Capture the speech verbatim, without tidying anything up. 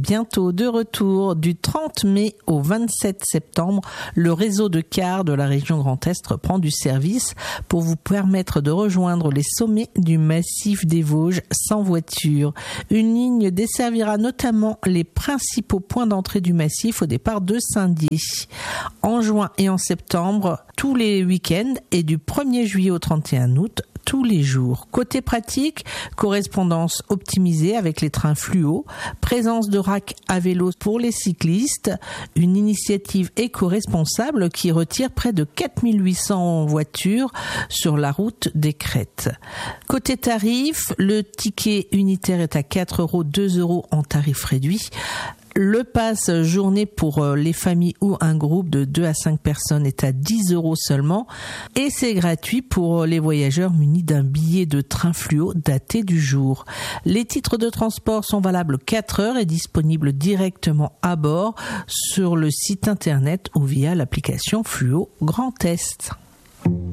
bientôt de retour. Du trente mai au vingt-sept septembre, le réseau de cars de la région Grand Est reprend du service pour vous permettre de rejoindre les sommets du massif des Vosges sans voiture. Une ligne desservira notamment les principaux points d'entrée du massif au départ de Saint-Dié. En juin et en septembre, tous les week-ends, et du premier juillet au trente et un août, tous les jours. Côté pratique, correspondance optimisée avec les trains fluo, présence de racks à vélo pour les cyclistes, une initiative éco-responsable qui retire près de quatre mille huit cents voitures sur la route des Crêtes. Côté tarif, le ticket unitaire est à quatre euros, deux euros en tarif réduit. Le pass journée pour les familles ou un groupe de deux à cinq personnes est à dix euros seulement et c'est gratuit pour les voyageurs munis d'un billet de train fluo daté du jour. Les titres de transport sont valables quatre heures et disponibles directement à bord sur le site internet ou via l'application Fluo Grand Est.